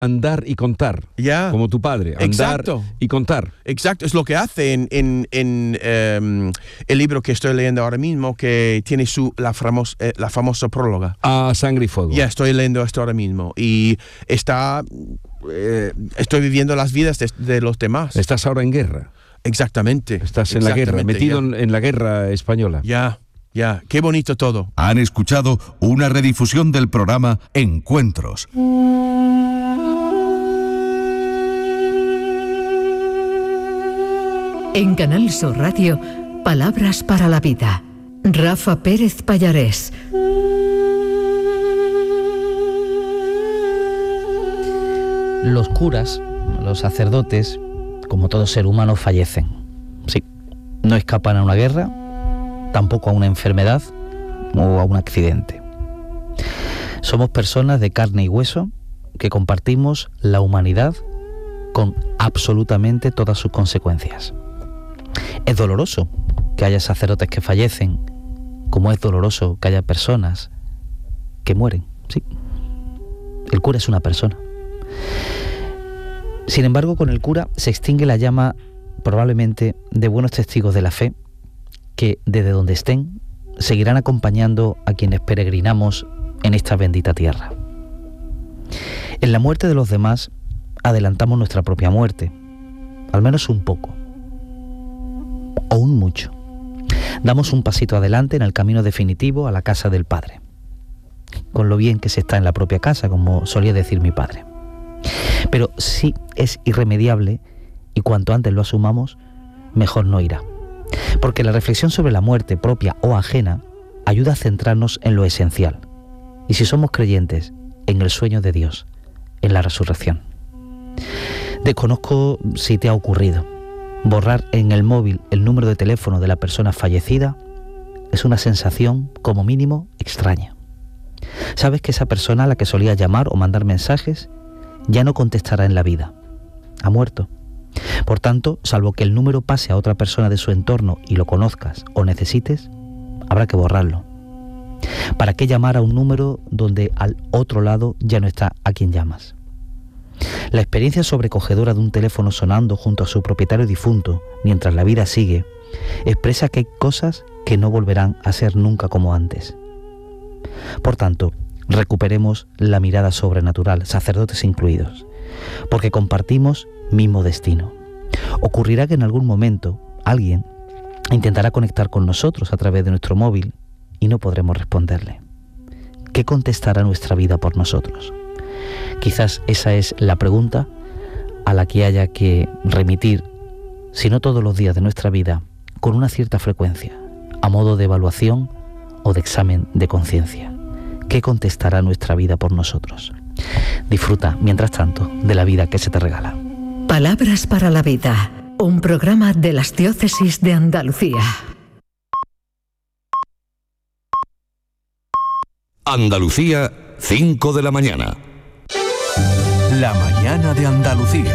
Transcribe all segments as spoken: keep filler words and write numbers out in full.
andar y contar, yeah. como tu padre, andar Exacto. y contar. Exacto, es lo que hace en, en, en um, el libro que estoy leyendo ahora mismo, que tiene su la, famos, eh, la famosa próloga. A Sangre y Fuego. Ya, yeah, estoy leyendo esto ahora mismo y está, eh, estoy viviendo las vidas de, de los demás. Estás ahora en guerra. Exactamente. Estás en la guerra, metido yeah. en, en la guerra española. Ya, yeah, ya, yeah. Qué bonito todo. Han escuchado una redifusión del programa Encuentros. En Canal Sur Radio, Palabras para la Vida. Rafa Pérez Pallarés. Los curas, los sacerdotes, como todo ser humano, fallecen. Sí, no escapan a una guerra, tampoco a una enfermedad o a un accidente. Somos personas de carne y hueso que compartimos la humanidad con absolutamente todas sus consecuencias. Es doloroso que haya sacerdotes que fallecen, como es doloroso que haya personas que mueren. Sí, el cura es una persona. Sin embargo, con el cura se extingue la llama probablemente de buenos testigos de la fe que desde donde estén seguirán acompañando a quienes peregrinamos en esta bendita tierra. En la muerte de los demás adelantamos nuestra propia muerte, al menos un poco, o un mucho. Damos un pasito adelante en el camino definitivo a la casa del Padre, con lo bien que se está en la propia casa, como solía decir mi padre. Pero sí es irremediable, y cuanto antes lo asumamos, mejor no irá. Porque la reflexión sobre la muerte propia o ajena ayuda a centrarnos en lo esencial. Y si somos creyentes, en el sueño de Dios, en la resurrección. Desconozco si te ha ocurrido. Borrar en el móvil el número de teléfono de la persona fallecida es una sensación, como mínimo, extraña. Sabes que esa persona a la que solía llamar o mandar mensajes ya no contestará en la vida. Ha muerto. Por tanto, salvo que el número pase a otra persona de su entorno y lo conozcas o necesites, habrá que borrarlo. ¿Para qué llamar a un número donde al otro lado ya no está a quien llamas? La experiencia sobrecogedora de un teléfono sonando junto a su propietario difunto mientras la vida sigue expresa que hay cosas que no volverán a ser nunca como antes. Por tanto, recuperemos la mirada sobrenatural, sacerdotes incluidos, porque compartimos mismo destino. Ocurrirá que en algún momento alguien intentará conectar con nosotros a través de nuestro móvil y no podremos responderle. ¿Qué contestará nuestra vida por nosotros? Quizás esa es la pregunta a la que haya que remitir, si no todos los días de nuestra vida, con una cierta frecuencia, a modo de evaluación o de examen de conciencia. ¿Qué contestará nuestra vida por nosotros? Disfruta, mientras tanto, de la vida que se te regala. Palabras para la Vida, un programa de las diócesis de Andalucía. Andalucía, cinco de la mañana. La mañana de Andalucía.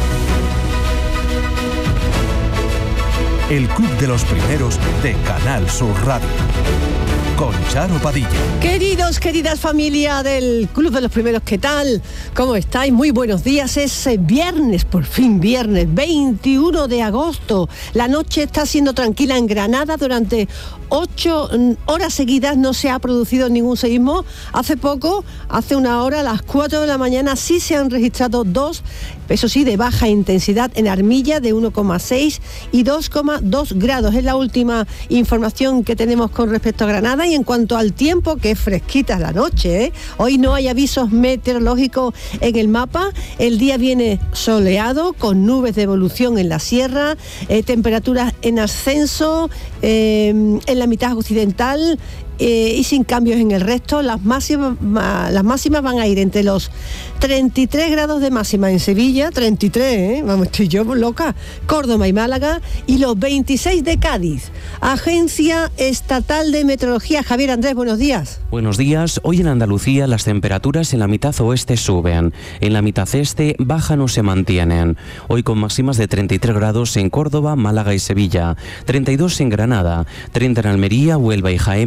El club de los primeros de Canal Sur Radio. Con Charo Padilla. Queridos, queridas familia del Club de los Primeros, ¿qué tal? ¿Cómo estáis? Muy buenos días. Es viernes, por fin viernes, veintiuno de agosto. La noche está siendo tranquila en Granada. Durante ocho horas seguidas no se ha producido ningún seísmo. Hace poco, hace una hora, a las cuatro de la mañana, sí se han registrado dos, eso sí, de baja intensidad en Armilla, de uno coma seis y dos coma dos grados. Es la última información que tenemos con respecto a Granada. Y en cuanto al tiempo, que es fresquita la noche, ¿eh? Hoy no hay avisos meteorológicos en el mapa. El día viene soleado, con nubes de evolución en la sierra, eh, temperaturas en ascenso eh, en la mitad occidental, Eh, y sin cambios en el resto. Las máximas, las máximas van a ir entre los treinta y tres grados de máxima en Sevilla, treinta y tres, ¿eh? Vamos, estoy yo loca, Córdoba y Málaga, y los veintiséis de Cádiz. Agencia Estatal de Meteorología. Javier Andrés, buenos días. Buenos días. Hoy en Andalucía las temperaturas en la mitad oeste suben, en la mitad este bajan o se mantienen. Hoy con máximas de treinta y tres grados en Córdoba, Málaga y Sevilla, treinta y dos en Granada, treinta en Almería, Huelva y Jaén, veintiséis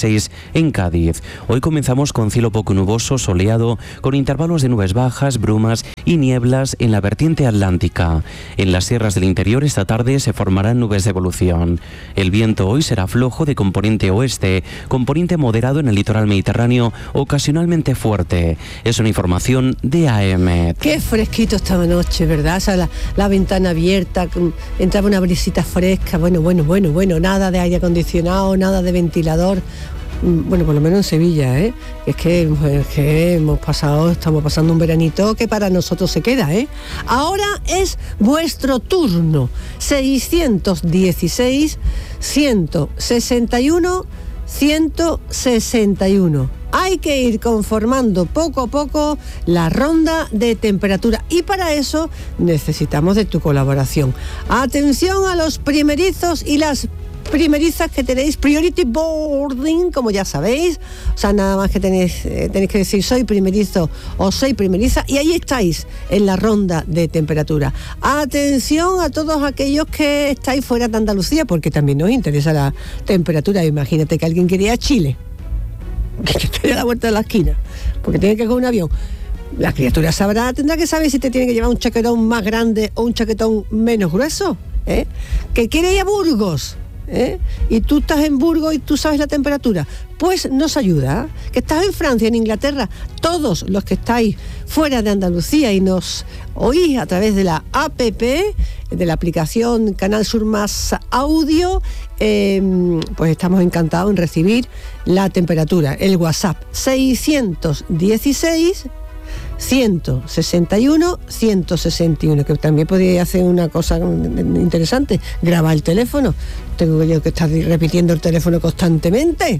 dieciséis en Cádiz. Hoy comenzamos con cielo poco nuboso, soleado, con intervalos de nubes bajas, brumas y nieblas en la vertiente atlántica. En las sierras del interior esta tarde se formarán nubes de evolución. El viento hoy será flojo de componente oeste, componente moderado en el litoral mediterráneo, ocasionalmente fuerte. Es una información de A M. Qué fresquito esta noche, ¿verdad? O sea, la, la ventana abierta, entraba una brisita fresca, bueno, bueno, bueno, bueno, nada de aire acondicionado, nada de ventilador. Bueno, por lo menos en Sevilla, ¿eh? Es que, es que hemos pasado, estamos pasando un veranito que para nosotros se queda, ¿eh? Ahora es vuestro turno. seiscientos dieciséis, ciento sesenta y uno, ciento sesenta y uno. Hay que ir conformando poco a poco la ronda de temperatura y para eso necesitamos de tu colaboración. Atención a los primerizos y las primerizas que tenéis priority boarding, como ya sabéis, o sea, nada más que tenéis, eh, tenéis que decir soy primerizo o soy primeriza y ahí estáis en la ronda de temperatura. Atención a todos aquellos que estáis fuera de Andalucía, porque también nos interesa la temperatura. Imagínate que alguien quería Chile, que esté a la vuelta de la esquina, porque tiene que coger un avión. La criatura sabrá, tendrá que saber si te tiene que llevar un chaquetón más grande o un chaquetón menos grueso, ¿eh? Que quiere ir a Burgos, ¿eh? Y tú estás en Burgos y tú sabes la temperatura, pues nos ayuda. Que estás en Francia, en Inglaterra, todos los que estáis fuera de Andalucía y nos oís a través de la app, de la aplicación Canal Sur Más Audio, eh, pues estamos encantados en recibir la temperatura. El WhatsApp seiscientos dieciséis, ciento sesenta y uno, ciento sesenta y uno, que también podría hacer una cosa interesante, grabar el teléfono. Tengo yo que estar repitiendo el teléfono constantemente.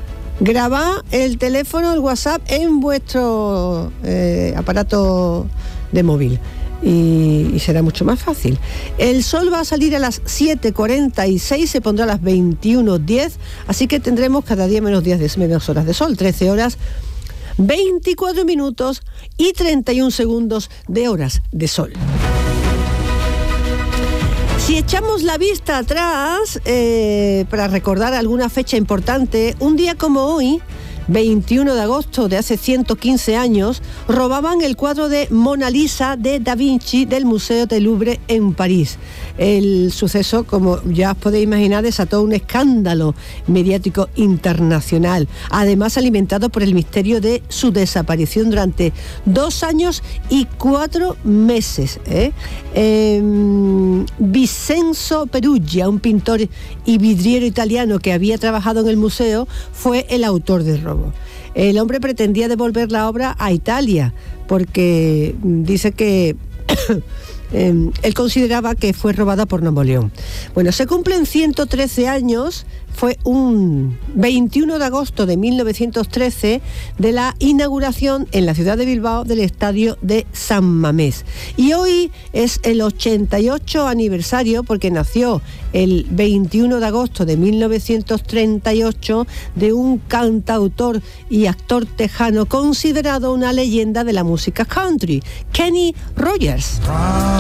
Grabad el teléfono, el WhatsApp en vuestro eh, aparato de móvil y, y será mucho más fácil. El sol va a salir a las siete cuarenta y seis, se pondrá a las veintiuno diez, así que tendremos cada día menos días de menos horas de sol, trece horas veinticuatro minutos y treinta y un segundos de horas de sol. Si echamos la vista atrás, eh, para recordar alguna fecha importante, un día como hoy, veintiuno de agosto de hace ciento quince años, robaban el cuadro de Mona Lisa de Da Vinci del Museo del Louvre en París. El suceso, como ya os podéis imaginar, desató un escándalo mediático internacional, además alimentado por el misterio de su desaparición durante dos años y cuatro meses. ¿eh? Eh, Vincenzo Peruggia, un pintor y vidriero italiano que había trabajado en el museo, fue el autor del robo. El hombre pretendía devolver la obra a Italia porque dice que eh, él consideraba que fue robada por Napoleón. Bueno, se cumplen ciento trece años, fue un veintiuno de agosto de mil novecientos trece, de la inauguración en la ciudad de Bilbao del estadio de San Mamés. Y hoy es el ochenta y ocho aniversario, porque nació el veintiuno de agosto de mil novecientos treinta y ocho, de un cantautor y actor tejano considerado una leyenda de la música country, Kenny Rogers.